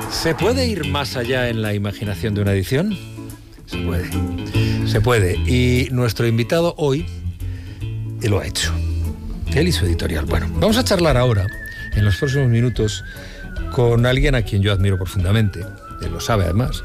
¿Se puede ir más allá en la imaginación de una edición? Se puede. Se puede. Y nuestro invitado hoy lo ha hecho. Él y su editorial. Bueno, vamos a charlar ahora, en los próximos minutos, con alguien a quien yo admiro profundamente. Él lo sabe, además.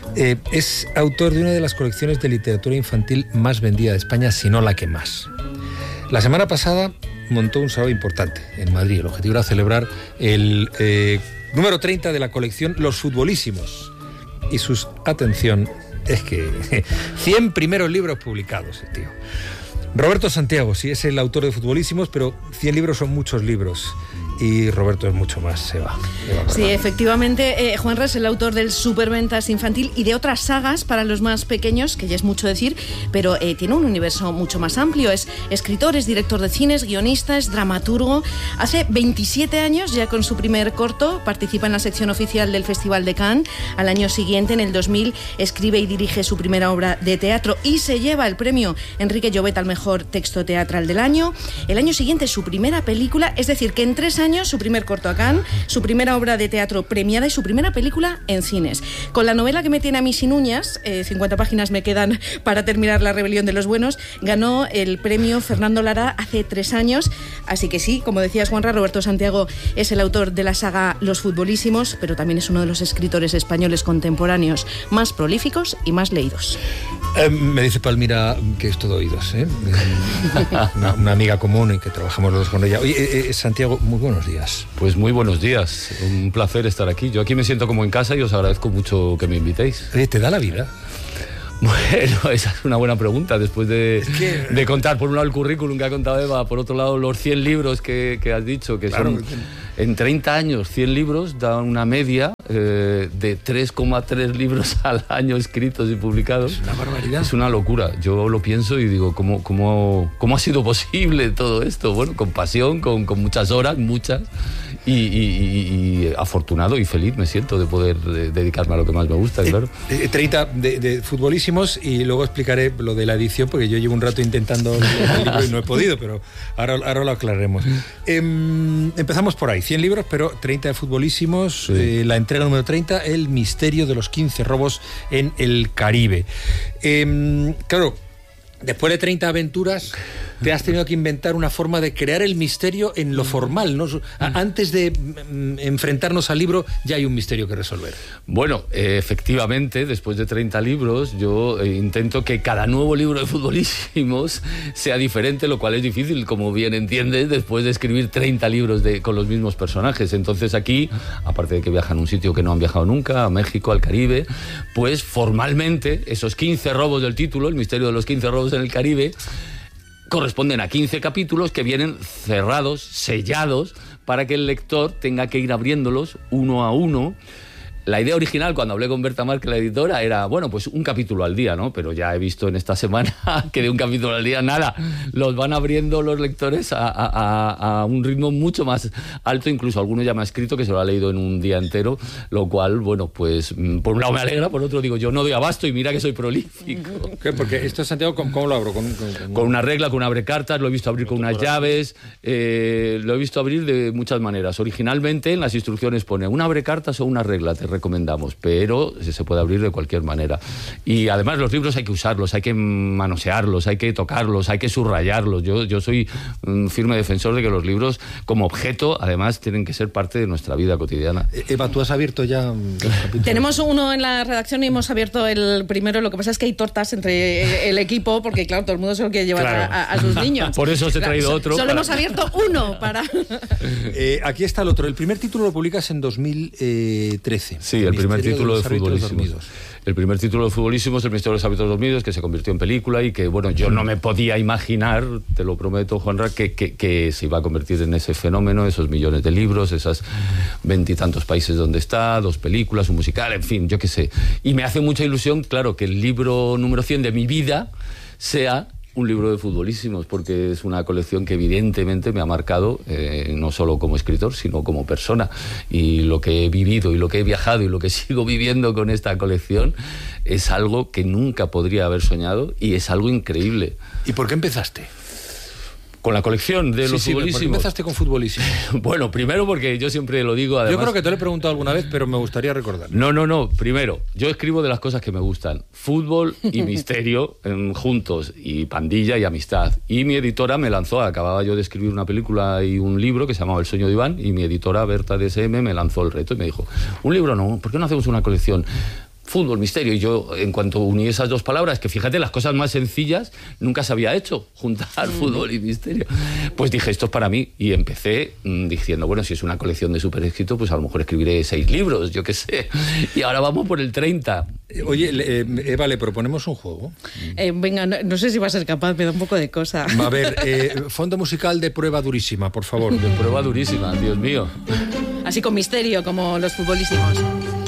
Es autor de una de las colecciones de literatura infantil más vendida de España, si no la que más. La semana pasada montó un sábado importante en Madrid. El objetivo era celebrar el número 30 de la colección Los Futbolísimos. Y sus, atención, es que 100 primeros libros publicados, tío. Roberto Santiago, sí, es el autor de Futbolísimos, pero 100 libros son muchos libros. Y Roberto es mucho más, Eva. Sí, efectivamente, Juanra es el autor del Superventas Infantil y de otras sagas para los más pequeños, que ya es mucho decir, pero tiene un universo mucho más amplio. Es escritor, es director de cines, guionista, es dramaturgo. Hace 27 años, ya con su primer corto, participa en la sección oficial del Festival de Cannes. Al año siguiente, en el 2000, escribe y dirige su primera obra de teatro y se lleva el premio Enrique Llobet al mejor texto teatral del año. El año siguiente, su primera película, es decir, que en 3 años su primer corto a Cannes, su primera obra de teatro premiada y su primera película en cines. Con la novela que me tiene a mí sin uñas, 50 páginas me quedan para terminar La rebelión de los buenos, ganó el premio Fernando Lara hace 3 años. Así que sí, como decías, Juanra, Roberto Santiago es el autor de la saga Los Futbolísimos, pero también es uno de los escritores españoles contemporáneos más prolíficos y más leídos. Me dice Palmira que es todo oídos, ¿eh? una amiga común en que trabajamos los dos con ella. Oye, Santiago, muy buenos días. Pues muy buenos días, un placer estar aquí. Yo aquí me siento como en casa y os agradezco mucho que me invitéis. Oye, ¿te da la vida? Bueno, esa es una buena pregunta. Después de contar, por un lado, el currículum que ha contado Eva, por otro lado, los 100 libros que has dicho, que claro, son en 30 años, 100 libros, da una media de 3,3 libros al año escritos y publicados. Es una barbaridad. Es una locura. Yo lo pienso y digo, ¿cómo ha sido posible todo esto? Bueno, con pasión, con muchas horas, muchas. Y afortunado y feliz me siento de poder dedicarme a lo que más me gusta, claro. 30 de Futbolísimos, y luego explicaré lo de la edición, porque yo llevo un rato intentando el libro y no he podido, pero ahora lo aclararemos. Empezamos por ahí, 100 libros, pero 30 de Futbolísimos, sí. La entrega número 30, El misterio de los 15 robos en el Caribe. Claro, después de 30 aventuras, te has tenido que inventar una forma de crear el misterio en lo formal, ¿no? Antes de enfrentarnos al libro, ya hay un misterio que resolver. Bueno, efectivamente, después de 30 libros, yo intento que cada nuevo libro de Futbolísimos sea diferente, lo cual es difícil, como bien entiendes, después de escribir 30 libros con los mismos personajes. Entonces aquí, aparte de que viajan a un sitio que no han viajado nunca, a México, al Caribe, pues formalmente esos 15 robos del título, el misterio de los 15 robos en el Caribe, corresponden a 15 capítulos que vienen cerrados, sellados, para que el lector tenga que ir abriéndolos uno a uno. La idea original, cuando hablé con Berta Márquez, la editora, era, bueno, pues un capítulo al día, ¿no? Pero ya he visto en esta semana que de un capítulo al día, nada, los van abriendo los lectores a un ritmo mucho más alto. Incluso alguno ya me ha escrito que se lo ha leído en un día entero, lo cual, bueno, pues por un lado me alegra, por otro digo, yo no doy abasto y mira que soy prolífico. ¿Qué? Porque esto, Santiago, ¿cómo lo abro? Con una regla, con un abrecartas, lo he visto abrir con unas llaves, lo he visto abrir de muchas maneras. Originalmente en las instrucciones pone una abrecartas o una regla, te recomendamos, pero se puede abrir de cualquier manera. Y además los libros hay que usarlos, hay que manosearlos, hay que tocarlos, hay que subrayarlos. Yo soy un firme defensor de que los libros, como objeto, además tienen que ser parte de nuestra vida cotidiana. Eva, ¿tú has abierto ya? Tenemos uno en la redacción y hemos abierto el primero. Lo que pasa es que hay tortas entre el equipo, porque claro, todo el mundo se lo quiere llevar a sus niños. Por eso os he traído otro. Solo hemos abierto uno para... Aquí está el otro. El primer título lo publicas en 2013. Sí, el primer título de Futbolísimos. El primer título de Futbolísimos, El misterio de los hábitos dormidos, que se convirtió en película y que, bueno, yo no me podía imaginar, te lo prometo, Juanra, que se iba a convertir en ese fenómeno, esos millones de libros, esas 20 y tantos países donde está, 2 películas, un musical, en fin, yo qué sé. Y me hace mucha ilusión, claro, que el libro número 100 de mi vida sea un libro de Futbolísimos, porque es una colección que evidentemente me ha marcado, no solo como escritor, sino como persona. Y lo que he vivido y lo que he viajado y lo que sigo viviendo con esta colección es algo que nunca podría haber soñado y es algo increíble. ¿Y por qué empezaste? Con la colección de los futbolísimos. ¿Por qué empezaste con futbolísimos? Bueno, primero porque yo siempre lo digo, además... Yo creo que te lo he preguntado alguna vez, pero me gustaría recordar. No. Primero, yo escribo de las cosas que me gustan. Fútbol y misterio juntos, y pandilla y amistad. Y mi editora me lanzó, acababa yo de escribir una película y un libro que se llamaba El sueño de Iván, y mi editora, Berta DSM, me lanzó el reto y me dijo, un libro no, ¿por qué no hacemos una colección? Fútbol, misterio. Y yo, en cuanto uní esas dos palabras, que fíjate, las cosas más sencillas nunca se había hecho, juntar fútbol y misterio, pues dije, esto es para mí. Y empecé diciendo, bueno, si es una colección de súper éxito, pues a lo mejor escribiré 6 libros, yo qué sé. Y ahora vamos por el 30. Oye, Eva, ¿le proponemos un juego? Venga, no sé si va a ser capaz, me da un poco de cosa. A ver, fondo musical de prueba durísima, por favor. De prueba durísima, Dios mío. Así con misterio, como los futbolísimos.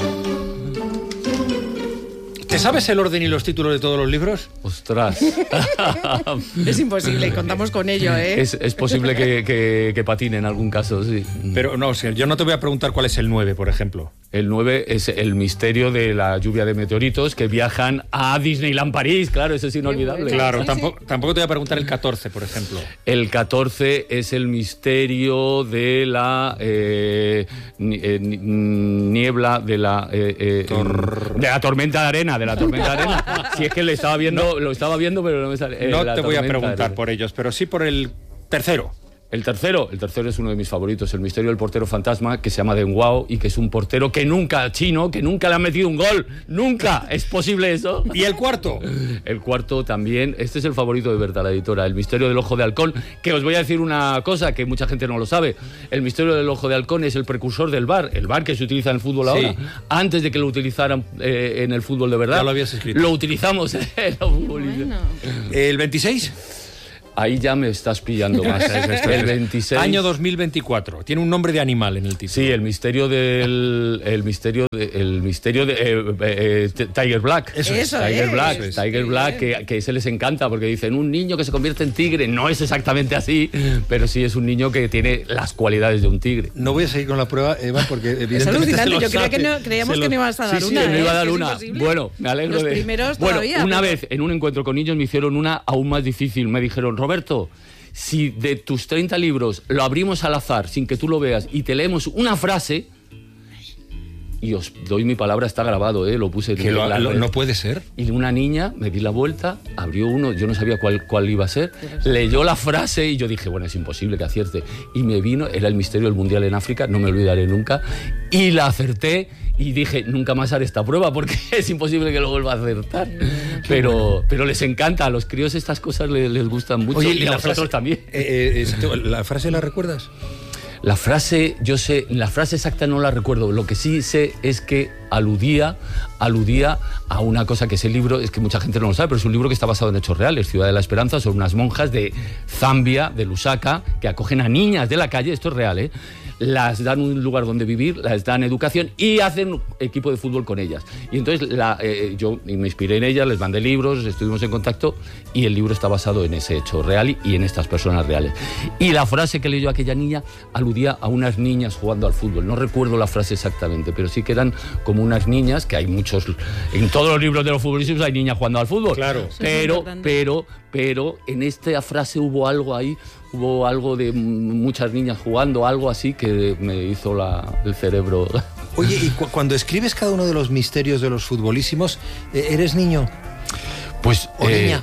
¿Te sabes el orden y los títulos de todos los libros? Ostras. Es imposible, contamos con ello, ¿eh? Es posible que patine en algún caso, sí. Pero no, yo no te voy a preguntar cuál es el 9, por ejemplo. El 9 es el misterio de la lluvia de meteoritos que viajan a Disneyland París, claro, eso es inolvidable. Claro, tampoco te voy a preguntar el 14, por ejemplo. El 14 es el misterio de la niebla, de la tormenta de arena, Si es que lo estaba viendo, pero no me sale. No te voy a preguntar por ellos, pero sí por el tercero. El tercero es uno de mis favoritos, el misterio del portero fantasma, que se llama Deng Wao, y que es un portero que nunca le ha metido un gol. ¡Nunca! ¿Es posible eso? ¿Y el cuarto? El cuarto también. Este es el favorito de Berta, la editora, el misterio del ojo de halcón, que os voy a decir una cosa que mucha gente no lo sabe. El misterio del ojo de halcón es el precursor del VAR, el VAR que se utiliza en el fútbol ahora. Antes de que lo utilizaran en el fútbol de verdad. Ya lo habías escrito. Lo utilizamos en el fútbol. Bueno. ¿El 26? Ahí ya me estás pillando más. El 26. Año 2024. Tiene un nombre de animal en el título. Sí, el misterio de Tiger Black. Eso es. Tiger Black, que se les encanta porque dicen un niño que se convierte en tigre. No es exactamente así, pero sí es un niño que tiene las cualidades de un tigre. No voy a seguir con la prueba, Eva, porque evidentemente es alucinante. yo creíamos que no ibas a dar una. Sí, no iba a dar es una. imposible. Bueno, me alegro Los primeros todavía. Una vez en un encuentro con niños me hicieron una aún más difícil. Me dijeron, Roberto, si de tus 30 libros lo abrimos al azar sin que tú lo veas y te leemos una frase, y os doy mi palabra, está grabado, lo puse que no puede ser. Y una niña, me di la vuelta, abrió uno, yo no sabía cuál iba a ser, leyó la frase y yo dije, bueno, es imposible que acierte. Y me vino, era el misterio del Mundial en África, no me olvidaré nunca, y la acerté. Y dije, nunca más haré esta prueba porque es imposible que lo vuelva a acertar. Pero les encanta, a los críos estas cosas les gustan mucho. Oye, y a nosotros también. ¿La frase la recuerdas? La frase, yo sé, la frase exacta no la recuerdo. Lo que sí sé es que aludía a una cosa que ese libro, es que mucha gente no lo sabe, pero es un libro que está basado en hechos reales. Ciudad de la Esperanza, son unas monjas de Zambia, de Lusaka, que acogen a niñas de la calle, esto es real, las dan un lugar donde vivir, las dan educación y hacen equipo de fútbol con ellas. Y entonces yo me inspiré en ellas, les mandé libros, estuvimos en contacto y el libro está basado en ese hecho real y en estas personas reales. Y la frase que leyó aquella niña aludía a unas niñas jugando al fútbol. No recuerdo la frase exactamente, pero sí que eran como unas niñas, que hay muchos, en todos los libros de los futbolistas hay niñas jugando al fútbol. Claro. Pero en esta frase hubo algo ahí, hubo algo de muchas niñas jugando, algo así que me hizo el cerebro. Oye, y cuando escribes cada uno de los misterios de los futbolísimos, ¿eres niño? Pues niña.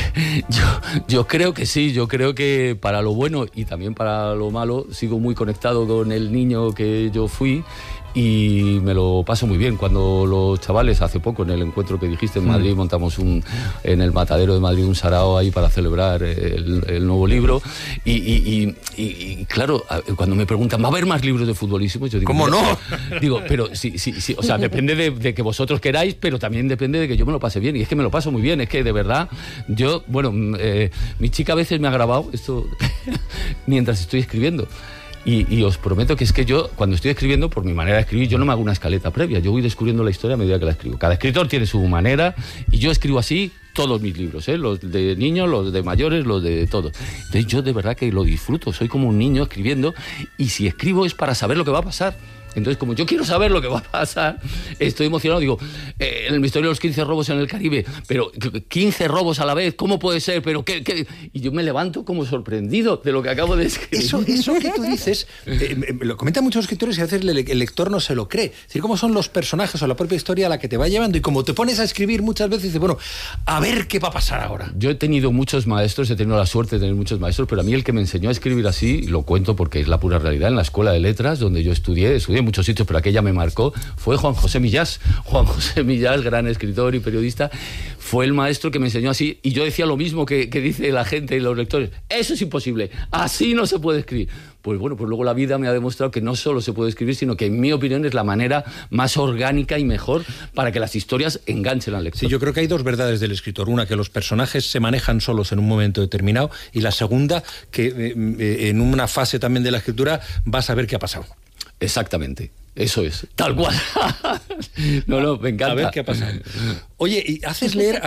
Yo creo que sí, yo creo que para lo bueno y también para lo malo sigo muy conectado con el niño que yo fui. Y me lo paso muy bien. Cuando los chavales, hace poco en el encuentro que dijiste en Madrid, montamos en el Matadero de Madrid un sarao ahí para celebrar el nuevo libro y claro, cuando me preguntan, ¿va a haber más libros de futbolísimos? Yo digo, ¿cómo no? Digo, pero sí, o sea, depende de que vosotros queráis, pero también depende de que yo me lo pase bien. Y es que me lo paso muy bien, es que de verdad, yo, bueno, mi chica a veces me ha grabado esto mientras estoy escribiendo. Y os prometo que es que yo, cuando estoy escribiendo, por mi manera de escribir, yo no me hago una escaleta previa. Yo voy descubriendo la historia a medida que la escribo. Cada escritor tiene su manera y yo escribo así todos mis libros, los de niños, los de mayores, los de todos. Entonces yo de verdad que lo disfruto. Soy como un niño escribiendo y si escribo es para saber lo que va a pasar. Entonces, como yo quiero saber lo que va a pasar, estoy emocionado. Digo, en el misterio de los 15 robos en el Caribe, pero 15 robos a la vez, ¿cómo puede ser? Pero ¿qué? Y yo me levanto como sorprendido de lo que acabo de escribir. Eso que tú dices, lo comentan muchos escritores y a veces el lector no se lo cree. Es decir, cómo son los personajes o la propia historia a la que te va llevando, y como te pones a escribir muchas veces, dices, bueno, a ver qué va a pasar ahora. Yo he tenido muchos maestros, he tenido la suerte de tener muchos maestros, pero a mí el que me enseñó a escribir así, lo cuento porque es la pura realidad, en la Escuela de Letras, donde yo estudié en muchos sitios, pero aquella me marcó, fue Juan José Millás. Juan José Millás, gran escritor y periodista, fue el maestro que me enseñó así, y yo decía lo mismo que dice la gente y los lectores: eso es imposible, así no se puede escribir. Pues bueno, pues luego la vida me ha demostrado que no solo se puede escribir, sino que en mi opinión es la manera más orgánica y mejor para que las historias enganchen al lector. Sí, yo creo que hay dos verdades del escritor. Una, que los personajes se manejan solos en un momento determinado, y la segunda, que en una fase también de la escritura vas a ver qué ha pasado. Exactamente. Eso es, tal cual. No, me encanta. A ver qué ha pasado. Oye, y haces leer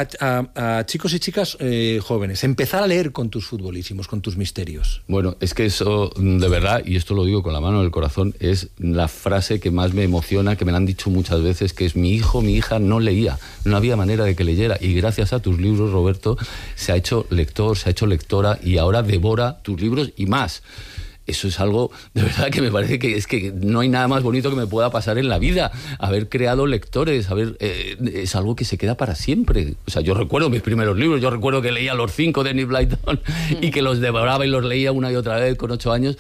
a chicos y chicas jóvenes, empezar a leer con tus futbolísimos, con tus misterios. Bueno, es que eso, de verdad, y esto lo digo con la mano en el corazón, es la frase que más me emociona, que me la han dicho muchas veces, que es: mi hijo, mi hija no leía, no había manera de que leyera, y gracias a tus libros, Roberto, se ha hecho lector, se ha hecho lectora, y ahora devora tus libros y más. Eso es algo, de verdad, que me parece que es que no hay nada más bonito que me pueda pasar en la vida. Haber creado lectores, es algo que se queda para siempre. O sea, yo recuerdo mis primeros libros, yo recuerdo que leía Los 5 de Enid Blyton y que los devoraba y los leía una y otra vez con 8 años,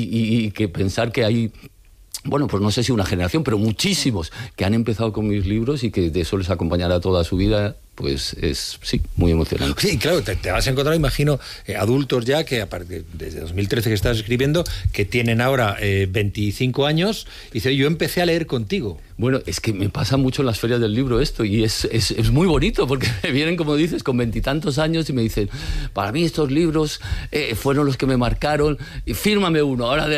y que pensar que hay... Bueno, pues no sé si una generación, pero muchísimos que han empezado con mis libros y que de eso les acompañará toda su vida, pues es, sí, muy emocionante. Sí, claro, te vas a encontrar, imagino, adultos ya que desde 2013 que estás escribiendo, que tienen ahora 25 años, y dice: yo empecé a leer contigo. Bueno, es que me pasa mucho en las ferias del libro esto, y es muy bonito, porque me vienen, como dices, con 20 años y me dicen: para mí estos libros fueron los que me marcaron, y fírmame uno, ahora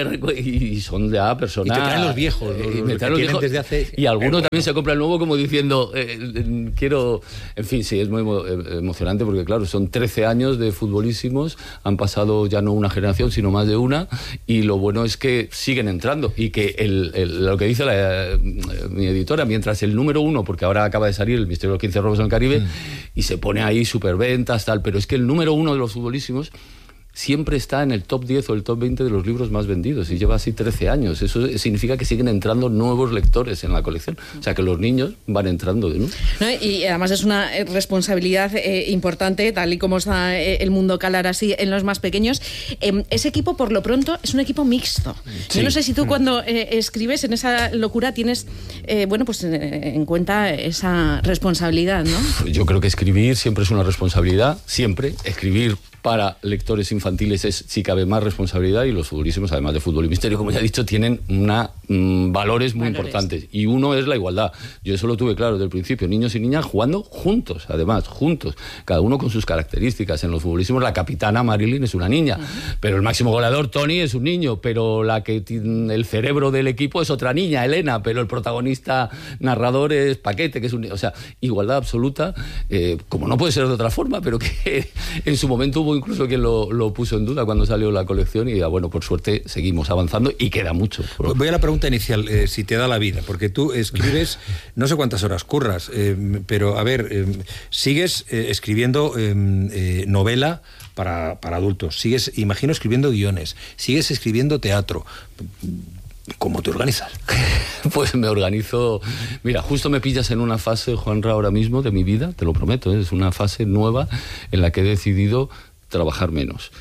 y son ya personas... Y te traen los viejos, desde hace... Y alguno también se compra el nuevo, como diciendo, quiero... En fin, sí, es muy emocionante, porque claro, son 13 años de futbolísimos, han pasado ya no una generación, sino más de una, y lo bueno es que siguen entrando, y que lo que dice mi editora, mientras el número 1, porque ahora acaba de salir El misterio de los 15 robos en el Caribe, y se pone ahí superventas, tal, pero es que el número 1 de los futbolísimos siempre está en el top 10 o el top 20 de los libros más vendidos, y lleva así 13 años. Eso significa que siguen entrando nuevos lectores en la colección. O sea, que los niños van entrando, ¿no? Y además es una responsabilidad importante, tal y como está el mundo calar así en los más pequeños. Ese equipo, por lo pronto, es un equipo mixto. Sí. Yo no sé si tú cuando escribes en esa locura tienes, pues en cuenta esa responsabilidad, ¿no? Yo creo que escribir siempre es una responsabilidad, siempre. Escribir para lectores infantiles es, si cabe, más responsabilidad, y los futbolísimos, además de fútbol y misterio, como ya he dicho, tienen valores muy importantes, y uno es la igualdad. Yo eso lo tuve claro desde el principio: niños y niñas jugando juntos, además, juntos, cada uno con sus características. En los futbolísimos la capitana Marilyn es una niña, pero el máximo goleador Tony es un niño, pero la que tiene el cerebro del equipo es otra niña, Elena, pero el protagonista narrador es Paquete, que es un niño. O sea, igualdad absoluta, como no puede ser de otra forma, pero que en su momento hubo incluso quien lo puso en duda cuando salió la colección, y bueno, por suerte seguimos avanzando y queda mucho. Voy a la pregunta inicial, si te da la vida, porque tú escribes, no sé cuántas horas curras, pero a ver, sigues escribiendo novela para adultos, sigues, imagino, escribiendo guiones, sigues escribiendo teatro. ¿Cómo te organizas? Pues me organizo... Mira, justo me pillas en una fase, Juanra, ahora mismo de mi vida, te lo prometo, es una fase nueva en la que he decidido trabajar menos.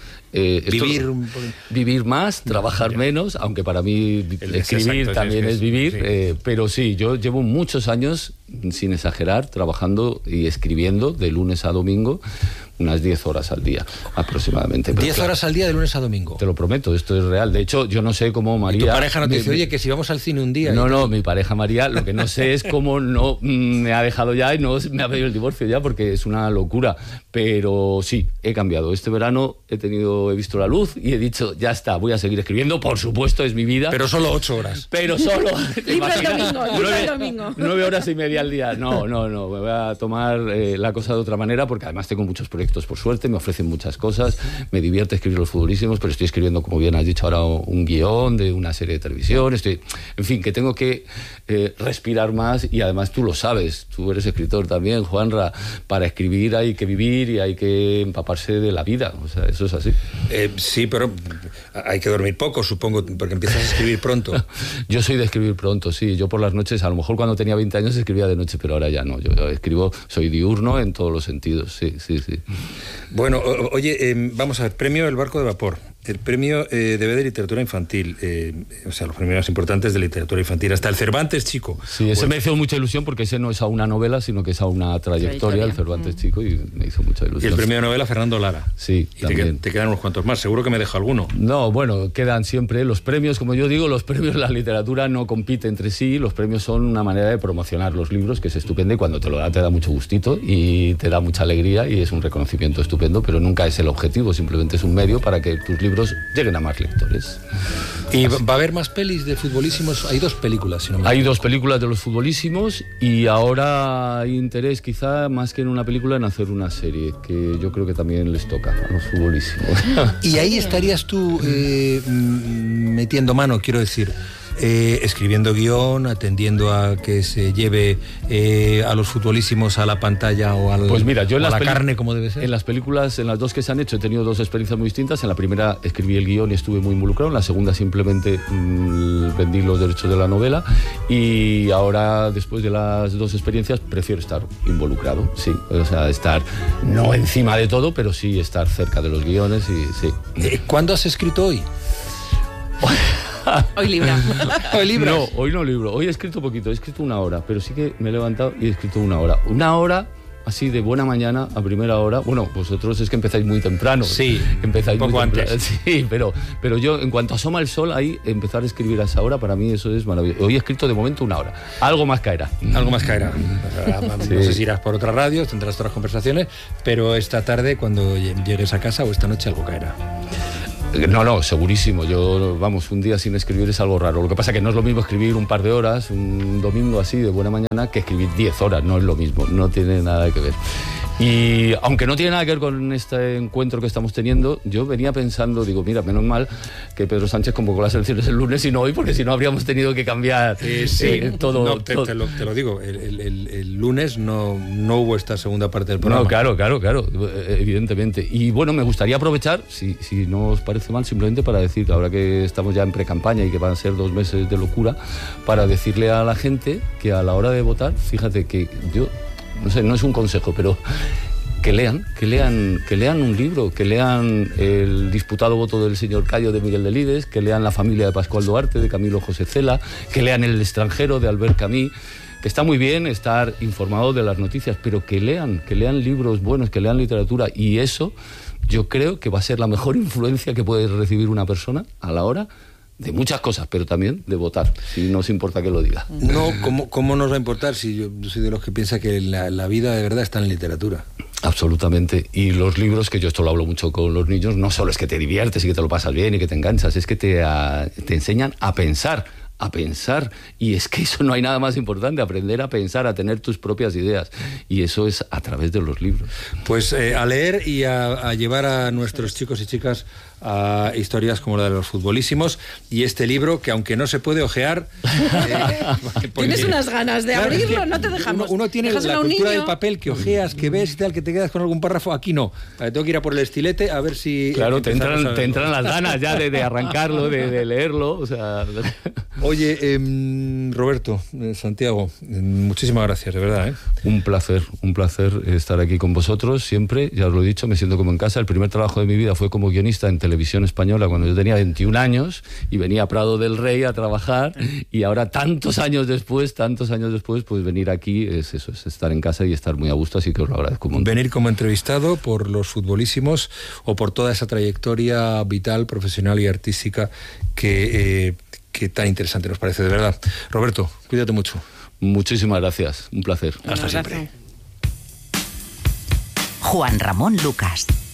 Vivir más, trabajar menos, aunque para mí escribir también es vivir, pero sí, yo llevo muchos años, sin exagerar, trabajando y escribiendo de lunes a domingo, unas 10 horas al día aproximadamente. 10 horas al día de lunes a domingo. Te lo prometo, esto es real. De hecho, yo no sé cómo María... ¿Y tu pareja no te dice, oye, que si vamos al cine un día? No, mi pareja María, lo que no sé es cómo no me ha dejado ya y no me ha pedido el divorcio ya, porque es una locura. Pero sí, he cambiado. Este verano he visto la luz y he dicho, ya está, voy a seguir escribiendo. Por supuesto, es mi vida. Pero solo 8 horas. Pero solo... Libro el domingo. 9 horas y media al día. No. Me voy a tomar la cosa de otra manera, porque además tengo muchos proyectos, por suerte. Me ofrecen muchas cosas. Me divierte escribir Los Futbolísimos, pero estoy escribiendo, como bien has dicho ahora, un guión de una serie de televisión. En fin, que tengo que respirar más, y además tú lo sabes. Tú eres escritor también, Juanra. Para escribir hay que vivir y hay que empaparse de la vida, o sea, eso es así. Sí, pero hay que dormir poco, supongo, porque empiezas a escribir pronto. Yo soy de escribir pronto, sí. Yo por las noches, a lo mejor cuando tenía 20 años escribía de noche, pero ahora ya no. Yo escribo, soy diurno en todos los sentidos, sí. Bueno, oye, vamos a ver, premio El Barco de Vapor, el premio DB de literatura infantil, o sea, los premios más importantes de literatura infantil, hasta el Cervantes Chico. Sí, ese me hizo mucha ilusión, porque ese no es a una novela, sino que es a una trayectoria, el Cervantes Chico, y me hizo mucha ilusión. Y el premio de novela Fernando Lara. Sí, y también. te quedan unos cuantos más, seguro que me dejo alguno. No, bueno, quedan siempre los premios, como yo digo, los premios, la literatura no compite entre sí, los premios son una manera de promocionar los libros, que es estupendo, y cuando te lo da te da mucho gustito y te da mucha alegría y es un reconocimiento estupendo, pero nunca es el objetivo, simplemente es un medio para que tus libros lleguen a más lectores. ¿Y va a haber más pelis de Futbolísimos? Hay 2 películas, si no me equivoco. Hay 2 películas de Los Futbolísimos, y ahora hay interés, quizá más que en una película, en hacer una serie, que yo creo que también les toca a Los Futbolísimos. Y ahí estarías tú metiendo mano, quiero decir, escribiendo guión, atendiendo a que se lleve a Los Futbolísimos a la pantalla o pues mira, yo a la carne, como debe ser. En las películas, en las 2 que se han hecho, he tenido 2 experiencias muy distintas. En la primera escribí el guión y estuve muy involucrado. En la segunda simplemente vendí los derechos de la novela, y ahora, después de las 2 experiencias, prefiero estar involucrado, sí. O sea, estar no encima de todo, pero sí estar cerca de los guiones, y sí. ¿Cuándo has escrito hoy? Hoy libra. ¿Hoy libras? No, hoy no libro. Hoy he escrito poquito, he escrito 1 hora, pero sí que me he levantado y he escrito 1 hora. 1 hora así de buena mañana, a primera hora. Bueno, vosotros es que empezáis muy temprano. Sí, empezáis un poco muy temprano. antes. Sí, pero yo, en cuanto asoma el sol, ahí empezar a escribir a esa hora, para mí eso es maravilloso. Hoy he escrito de momento 1 hora. Algo más caerá. Algo más caerá. Sí. No sé si irás por otra radio, tendrás otras conversaciones, pero esta tarde, cuando llegues a casa, o esta noche, algo caerá. No, segurísimo. Yo, vamos, un día sin escribir es algo raro. Lo que pasa es que no es lo mismo escribir un par de horas, un domingo así de buena mañana, que escribir 10 horas. No es lo mismo, no tiene nada que ver. Y aunque no tiene nada que ver con este encuentro que estamos teniendo, yo venía pensando, digo, mira, menos mal que Pedro Sánchez convocó las elecciones el lunes y no hoy, porque si no habríamos tenido que cambiar todo. No, te lo digo, el lunes no hubo esta segunda parte del programa. No, claro, evidentemente. Y bueno, me gustaría aprovechar, si no os parece mal, simplemente para decir, ahora que estamos ya en precampaña y que van a ser 2 meses de locura, para decirle a la gente que a la hora de votar, fíjate que yo, no sé, no es un consejo, pero que lean un libro, que lean El disputado voto del señor Cayo de Miguel Delibes, que lean La familia de Pascual Duarte de Camilo José Cela, que lean El extranjero de Albert Camus, que está muy bien estar informado de las noticias, pero que lean libros buenos, que lean literatura, y eso yo creo que va a ser la mejor influencia que puede recibir una persona a la hora de muchas cosas, pero también de votar, si no os importa que lo diga. No, ¿cómo nos va a importar si yo soy de los que piensa que la vida de verdad está en literatura? Absolutamente. Y los libros, que yo esto lo hablo mucho con los niños, no solo es que te diviertes y que te lo pasas bien y que te enganchas, es que te enseñan a pensar, y es que eso no hay nada más importante, aprender a pensar, a tener tus propias ideas, y eso es a través de los libros. Pues a leer y a llevar a nuestros chicos y chicas a historias como la de Los Futbolísimos, y este libro que, aunque no se puede ojear, tienes unas ganas de abrirlo, no te dejamos. Uno tiene la cultura del papel, que ojeas, que ves y tal, que te quedas con algún párrafo. Aquí no, tengo que ir a por el estilete a ver si... Claro, te entran las ganas ya de arrancarlo, de leerlo, o sea... Oye, Roberto, Santiago, muchísimas gracias, de verdad. Un placer estar aquí con vosotros siempre, ya os lo he dicho, me siento como en casa. El primer trabajo de mi vida fue como guionista en Televisión Española cuando yo tenía 21 años y venía a Prado del Rey a trabajar, y ahora tantos años después, pues venir aquí es eso, es estar en casa y estar muy a gusto, así que os lo agradezco un montón. Venir como entrevistado por Los Futbolísimos o por toda esa trayectoria vital, profesional y artística que tan interesante nos parece, de verdad. Roberto, cuídate mucho. Muchísimas gracias, un placer. Hasta siempre. Juan Ramón Lucas.